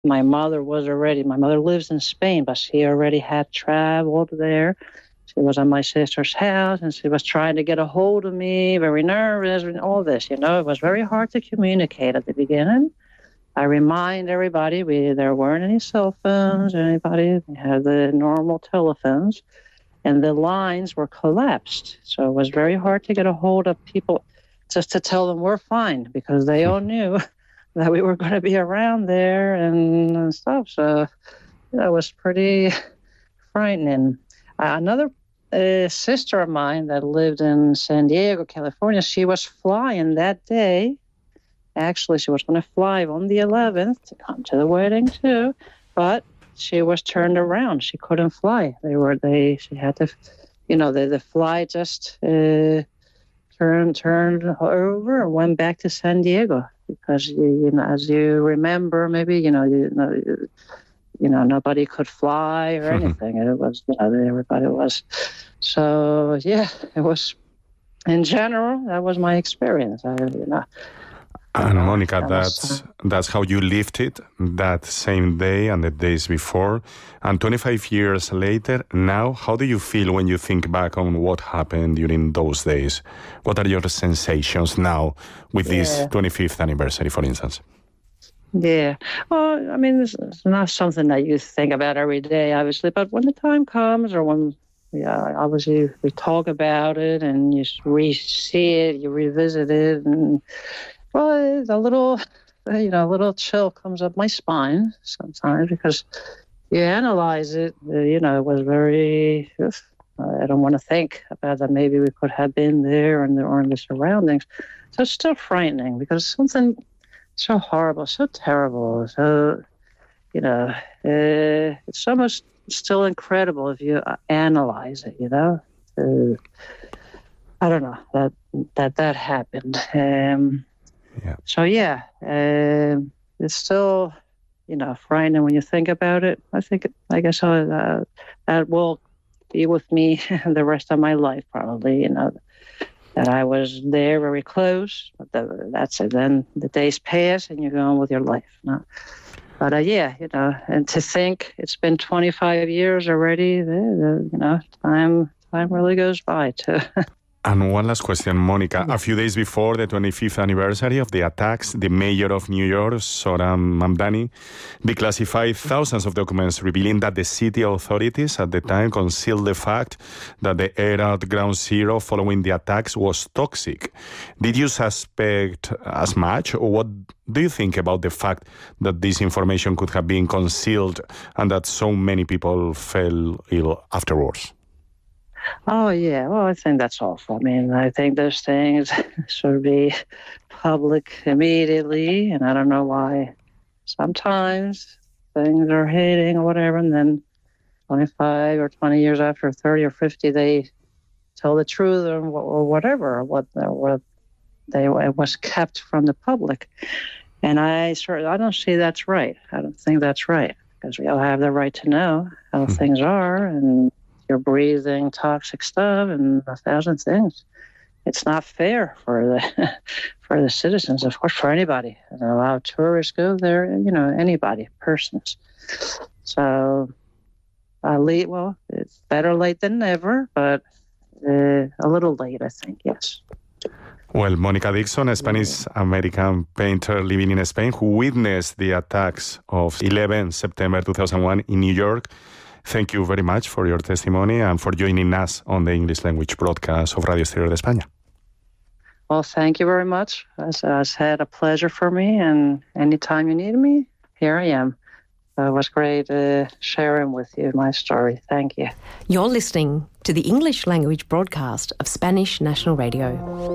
My mother lives in Spain, but she already had traveled there. She was at my sister's house, and she was trying to get a hold of me, very nervous, and all this. It was very hard to communicate at the beginning. I remind everybody, there weren't any cell phones, we had the normal telephones, and the lines were collapsed. So it was very hard to get a hold of people just to tell them we're fine, because they all knew that we were going to be around there and stuff. So that was pretty frightening. Another sister of mine that lived in San Diego, California, she was flying that day. Actually, she was going to fly on the 11th to come to the wedding too, but she was turned around. She couldn't fly. She had to, the flight just turned over and went back to San Diego, because as you remember, maybe nobody could fly or anything. It was everybody was. So yeah, it was. In general, that was my experience. And Monica, that's how you lived it that same day and the days before. And 25 years later, now, how do you feel when you think back on what happened during those days? What are your sensations now with this 25th anniversary, for instance? Yeah. Well, I mean, this is not something that you think about every day, obviously. But when the time comes, or when, obviously we talk about it and you re-see it, you revisit it, and well, a little chill comes up my spine sometimes, because you analyze it. It was very. I don't want to think about that. Maybe we could have been there or in the surroundings. So it's still frightening, because something so horrible, so terrible. So it's almost still incredible if you analyze it. I don't know that happened. So yeah, it's still, frightening when you think about it. I guess that will be with me the rest of my life, probably. That I was there very close. But that's it. Then the days pass and you go on with your life. But and to think it's been 25 years already. Time really goes by too. And one last question, Monica. A few days before the 25th anniversary of the attacks, the mayor of New York, Zohran Mamdani, declassified thousands of documents revealing that the city authorities at the time concealed the fact that the air at Ground Zero following the attacks was toxic. Did you suspect as much, or what do you think about the fact that this information could have been concealed and that so many people fell ill afterwards? Oh, yeah. Well, I think that's awful. I mean, I think those things should be public immediately, and I don't know why sometimes things are hidden or whatever, and then 25 or 20 years after, 30 or 50, they tell the truth or whatever, it was kept from the public. And I don't see that's right. I don't think that's right, because we all have the right to know how things are, and you're breathing toxic stuff and 1,000 things. It's not fair for the citizens, of course, for anybody. Allow tourists go there, anybody, persons. So, it's better late than never, but a little late, I think, yes. Well, Monica Dixon, a Spanish-American painter living in Spain who witnessed the attacks of 11 September 2001 in New York, thank you very much for your testimony and for joining us on the English language broadcast of Radio Exterior de España. Well, thank you very much. It's had a pleasure for me, and anytime you need me, here I am. It was great sharing with you my story. Thank you. You're listening to the English language broadcast of Spanish National Radio.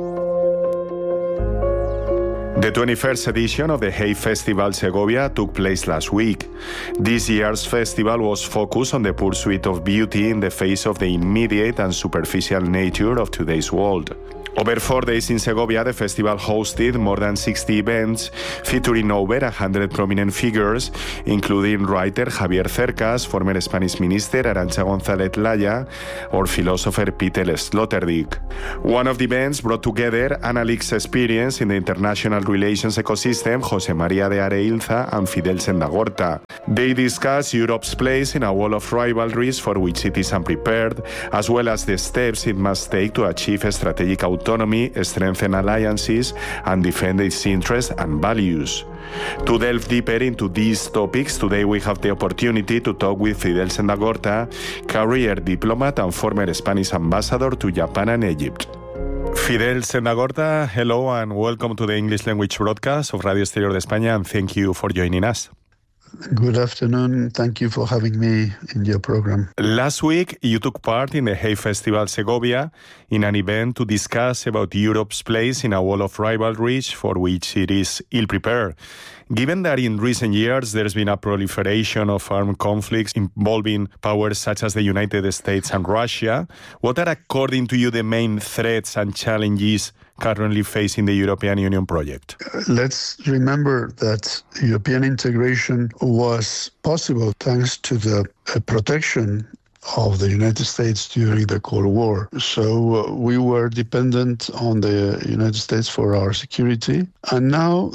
The 21st edition of the Hay Festival Segovia took place last week. This year's festival was focused on the pursuit of beauty in the face of the immediate and superficial nature of today's world. Over 4 days in Segovia, the festival hosted more than 60 events featuring over 100 prominent figures, including writer Javier Cercas, former Spanish minister Arantxa González Laya, or philosopher Peter Sloterdijk. One of the events brought together analytics experience in the international relations ecosystem, José María de Areilza and Fidel Sendagorta. They discussed Europe's place in a wall of rivalries for which it is unprepared, as well as the steps it must take to achieve a strategic autonomy, strengthen alliances, and defend its interests and values. To delve deeper into these topics, today we have the opportunity to talk with Fidel Sendagorta, career diplomat and former Spanish ambassador to Japan and Egypt. Fidel Sendagorta, hello and welcome to the English language broadcast of Radio Exterior de España, and thank you for joining us. Good afternoon. Thank you for having me in your program. Last week, you took part in the Hay Festival Segovia in an event to discuss about Europe's place in a wall of rivalries for which it is ill-prepared. Given that in recent years there's been a proliferation of armed conflicts involving powers such as the United States and Russia, what are, according to you, the main threats and challenges currently facing the European Union project? Let's remember that European integration was possible thanks to the protection of the United States during the Cold War. So we were dependent on the United States for our security. And now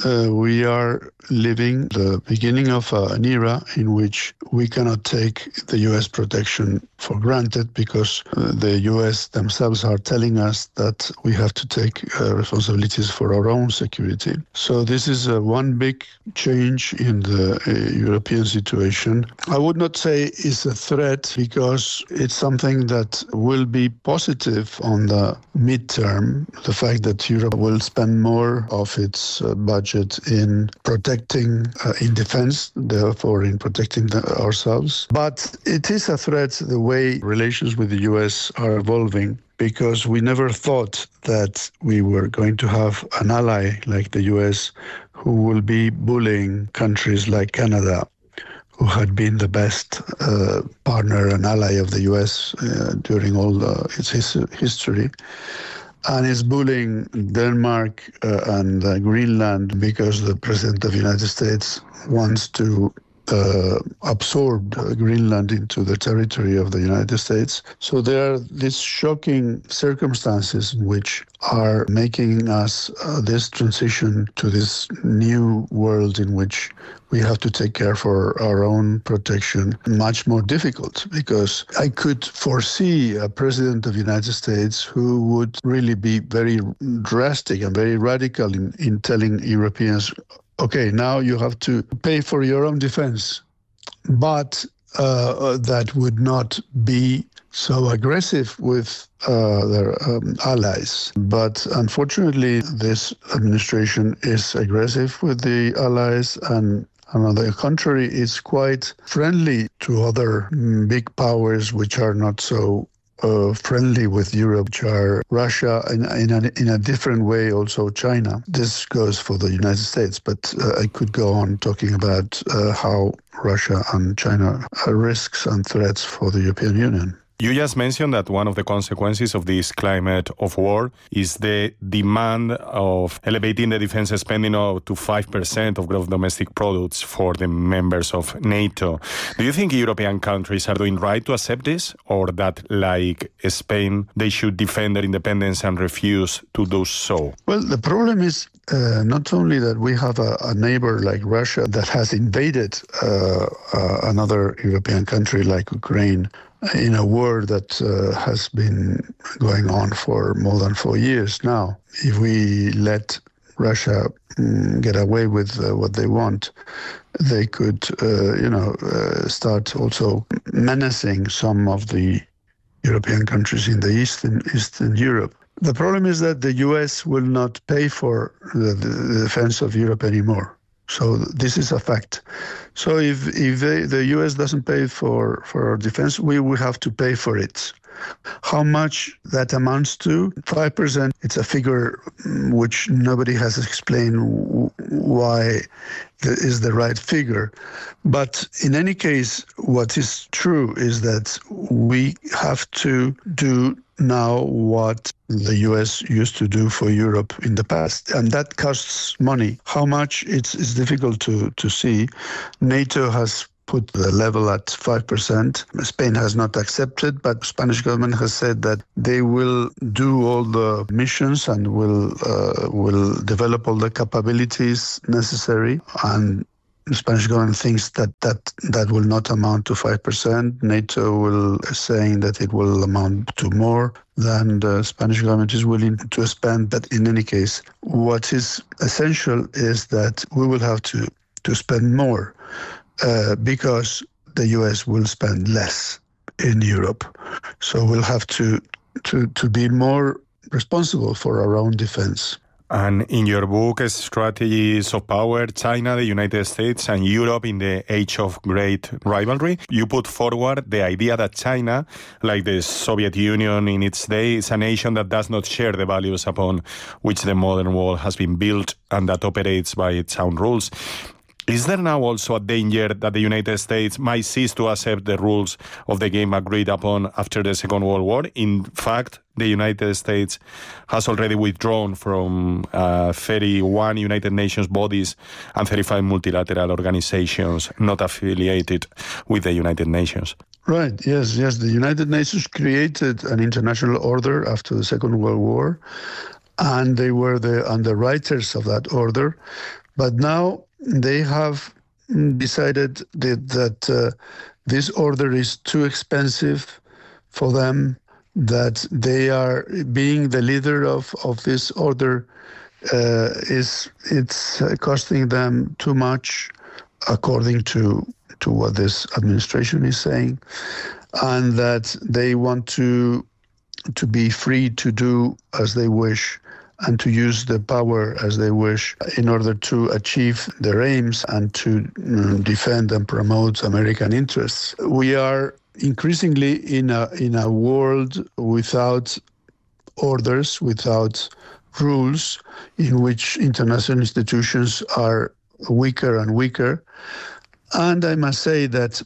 we are living the beginning of an era in which we cannot take the U.S. protection for granted because the U.S. themselves are telling us that we have to take responsibilities for our own security. So this is one big change in the European situation. I would not say it's a threat because it's something that will be positive on the midterm. The fact that Europe will spend more of its budget in protecting, in defense, therefore in protecting ourselves. But it is a threat the way relations with the US are evolving, because we never thought that we were going to have an ally like the US who will be bullying countries like Canada, who had been the best partner and ally of the US during all its history, and is bullying Denmark and Greenland because the President of the United States wants to absorb Greenland into the territory of the United States. So there are these shocking circumstances which are making us this transition to this new world in which we have to take care for our own protection much more difficult, because I could foresee a president of the United States who would really be very drastic and very radical in telling Europeans, okay, now you have to pay for your own defense. But that would not be so aggressive with their allies. But unfortunately, this administration is aggressive with the allies, and on the contrary, it's quite friendly to other big powers which are not so friendly with Europe, which are Russia, and in a different way also China. This goes for the United States, but I could go on talking about how Russia and China are risks and threats for the European Union. You just mentioned that one of the consequences of this climate of war is the demand of elevating the defense spending to 5% of gross domestic products for the members of NATO. Do you think European countries are doing right to accept this, or that, like Spain, they should defend their independence and refuse to do so? Well, the problem is not only that we have a neighbor like Russia that has invaded another European country like Ukraine, in a war that has been going on for more than 4 years now. If we let Russia get away with what they want, they could, start also menacing some of the European countries in the Eastern Europe. The problem is that the US will not pay for the defense of Europe anymore. So this is a fact. So if the US doesn't pay for our defense, we will have to pay for it. How much that amounts to? 5%. It's a figure which nobody has explained why is the right figure. But in any case, what is true is that we have to do now what the US used to do for Europe in the past, and that costs money. How much, it's difficult to see. NATO has put the level at 5%. Spain has not accepted, but the Spanish government has said that they will do all the missions and will develop all the capabilities necessary. And the Spanish government thinks that will not amount to 5%. NATO will saying that it will amount to more than the Spanish government is willing to spend. But in any case, what is essential is that we will have to spend more. Because the US will spend less in Europe. So we'll have to be more responsible for our own defense. And in your book, Strategies of Power, China, the United States, and Europe in the Age of Great Rivalry, you put forward the idea that China, like the Soviet Union in its day, is a nation that does not share the values upon which the modern world has been built and that operates by its own rules. Is there now also a danger that the United States might cease to accept the rules of the game agreed upon after the Second World War? In fact, the United States has already withdrawn from 31 United Nations bodies and 35 multilateral organizations not affiliated with the United Nations. Right, yes. The United Nations created an international order after the Second World War, and they were the underwriters of that order. But now they have decided that this order is too expensive for them, that they are being the leader of this order it's costing them too much, according to what this administration is saying, and that they want to be free to do as they wish and to use the power as they wish in order to achieve their aims and to defend and promote American interests. We are increasingly in a world without orders, without rules, in which international institutions are weaker and weaker. And I must say that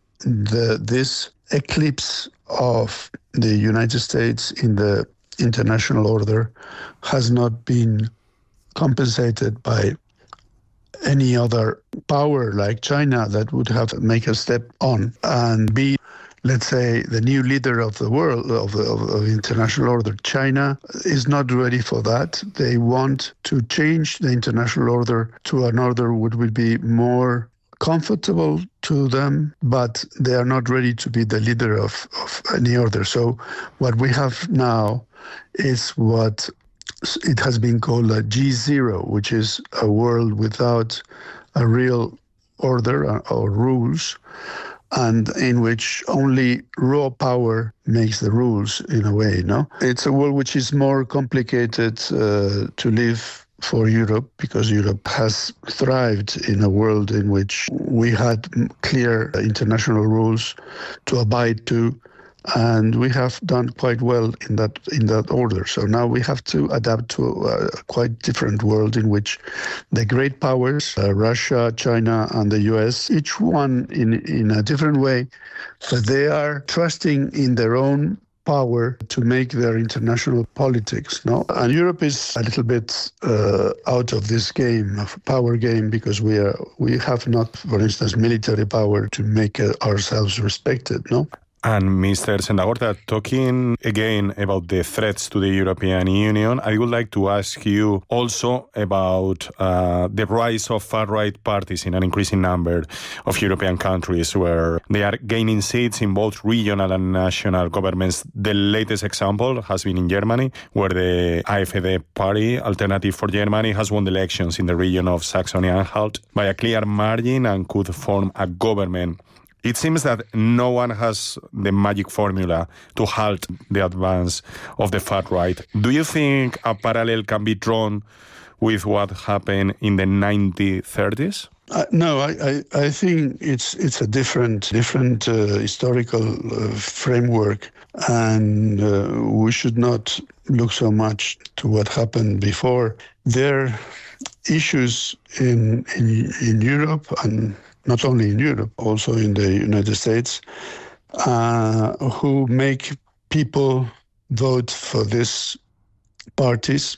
this eclipse of the United States in the international order has not been compensated by any other power like China that would have to make a step on and be, let's say, the new leader of the world, of the international order. China is not ready for that. They want to change the international order to an order which would be more comfortable to them, but they are not ready to be the leader of any order. So what we have now is what it has been called a G0, which is a world without a real order or rules, and in which only raw power makes the rules in a way, no? It's a world which is more complicated to live for Europe, because Europe has thrived in a world in which we had clear international rules to abide to, and we have done quite well in that order. So now we have to adapt to a quite different world in which the great powers, Russia, China, and the US, each one in a different way, but they are trusting in their own power to make their international politics, no? And Europe is a little bit out of this game, of power game, because we have not, for instance, military power to make ourselves respected, no? And Mr. Sendagorta, talking again about the threats to the European Union, I would like to ask you also about the rise of far-right parties in an increasing number of European countries, where they are gaining seats in both regional and national governments. The latest example has been in Germany, where the AfD party, Alternative for Germany, has won the elections in the region of Saxony-Anhalt by a clear margin and could form a government. It seems that no one has the magic formula to halt the advance of the far right. Do you think a parallel can be drawn with what happened in the 1930s? No, I think it's a different historical framework, and we should not look so much to what happened before. There issues in Europe, and not only in Europe, also in the United States, who make people vote for these parties.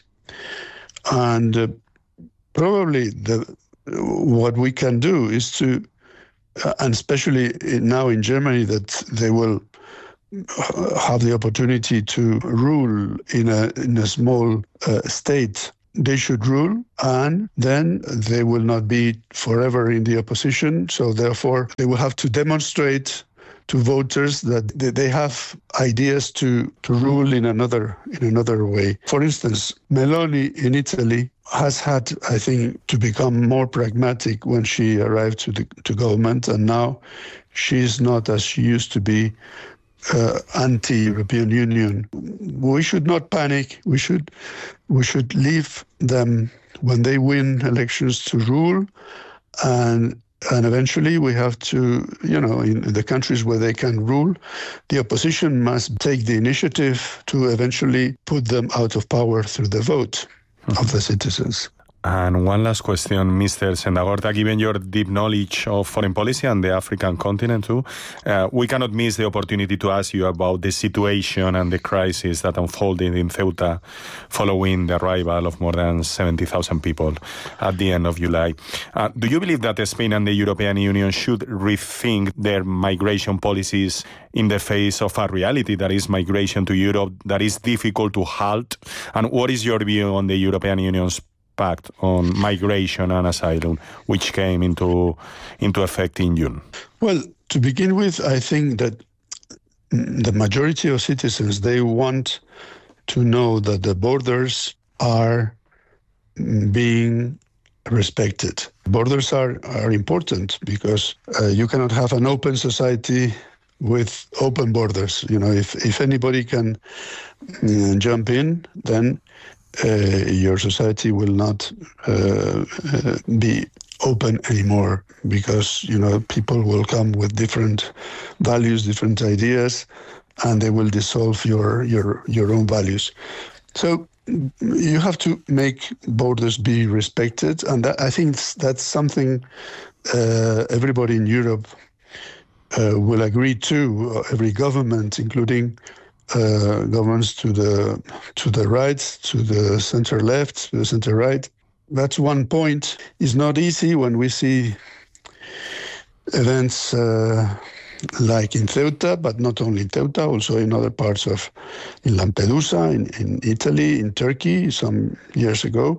And probably what we can do is to, and especially now in Germany, that they will have the opportunity to rule in a small state. They should rule, and then they will not be forever in the opposition. So therefore, they will have to demonstrate to voters that they have ideas to rule in another way. For instance, Meloni in Italy has had, I think, to become more pragmatic when she arrived to government, and now she's not as she used to be, anti-European Union. We should not panic. We should leave them when they win elections to rule, and eventually we have to, in the countries where they can rule, the opposition must take the initiative to eventually put them out of power through the vote of the citizens. And one last question, Mr. Sendagorta, given your deep knowledge of foreign policy and the African continent too, we cannot miss the opportunity to ask you about the situation and the crisis that unfolded in Ceuta following the arrival of more than 70,000 people at the end of July. Do you believe that Spain and the European Union should rethink their migration policies in the face of a reality that is migration to Europe that is difficult to halt? And what is your view on the European Union's Pact on migration and asylum, which came into effect in June? Well, to begin with, I think that the majority of citizens, they want to know that the borders are being respected. Borders are important because you cannot have an open society with open borders. If anybody can jump in, then your society will not be open anymore, because people will come with different values, different ideas, and they will dissolve your own values. So you have to make borders be respected, and I think that's something everybody in Europe will agree to. Every government, including governments to the right, to the center left, to the center right. That's one point. It's not easy when we see events like in Ceuta, but not only in Ceuta, also in other parts in Lampedusa, in Italy, in Turkey some years ago.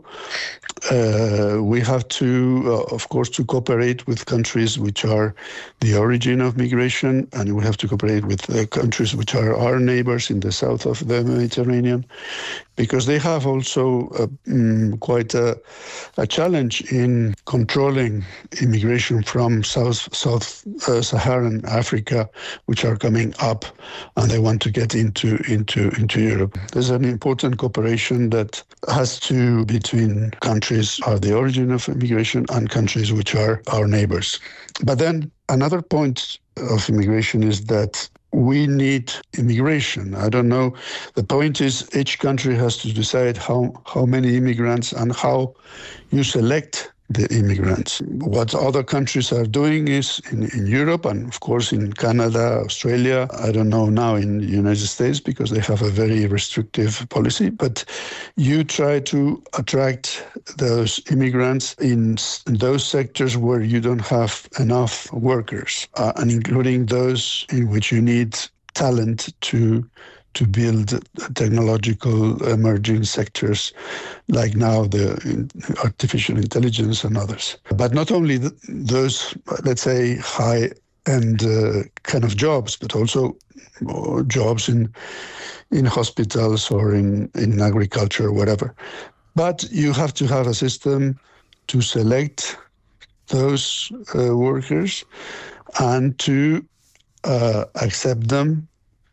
We have to, of course, to cooperate with countries which are the origin of migration, and we have to cooperate with countries which are our neighbors in the south of the Mediterranean, because they have also quite a challenge in controlling immigration from Sub-Saharan Africa, which are coming up, and they want to get into Europe. There's an important cooperation that has to between countries are the origin of immigration and countries which are our neighbors. But then another point of immigration is that we need immigration. I don't know. The point is each country has to decide how many immigrants and how you select the immigrants. What other countries are doing is in Europe, and of course in Canada, Australia, I don't know now in the United States because they have a very restrictive policy, but you try to attract those immigrants in those sectors where you don't have enough workers, and including those in which you need talent to build technological emerging sectors like now the artificial intelligence and others. But not only those, let's say, high-end kind of jobs, but also jobs in hospitals or in agriculture or whatever. But you have to have a system to select those workers and to accept them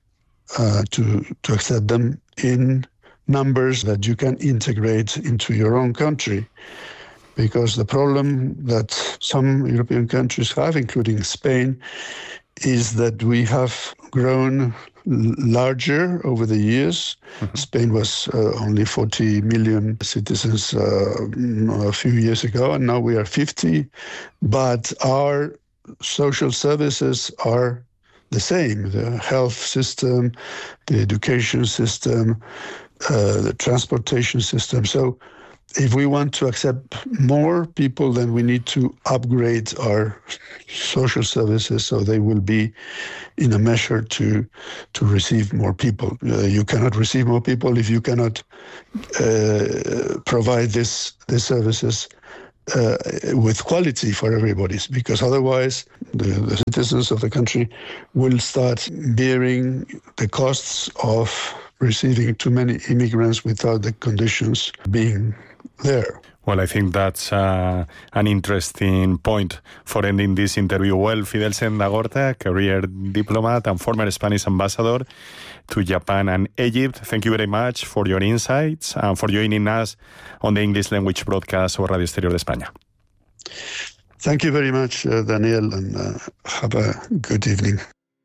to accept them in numbers that you can integrate into your own country. Because the problem that some European countries have, including Spain, is that we have grown larger over the years. Spain was only 40 million citizens a few years ago, and now we are 50. But our social services are the same: the health system, the education system, the transportation system. So if we want to accept more people, then we need to upgrade our social services so they will be in a measure to receive more people. You cannot receive more people if you cannot provide these services with quality for everybody, because otherwise the citizens of the country will start bearing the costs of receiving too many immigrants without the conditions being there. Well, I think that's an interesting point for ending this interview. Well, Fidel Sendagorta, career diplomat and former Spanish ambassador to Japan and Egypt, thank you very much for your insights and for joining us on the English language broadcast of Radio Exterior de España. Thank you very much, Daniel, and have a good evening.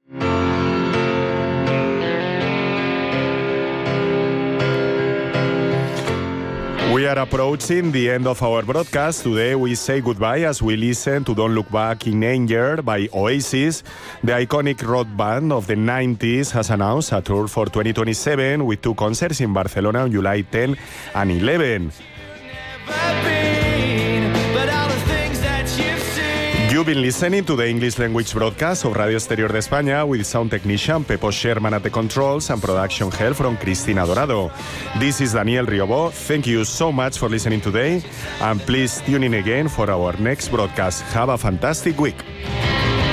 We are approaching the end of our broadcast. Today we say goodbye as we listen to Don't Look Back in Anger by Oasis. The iconic rock band of the 90s has announced a tour for 2027 with 2 concerts in Barcelona on July 10 and 11. You've been listening to the English language broadcast of Radio Exterior de España with sound technician Pepo Sherman at the controls and production help from Cristina Dorado. This is Daniel Riobó. Thank you so much for listening today, and please tune in again for our next broadcast. Have a fantastic week.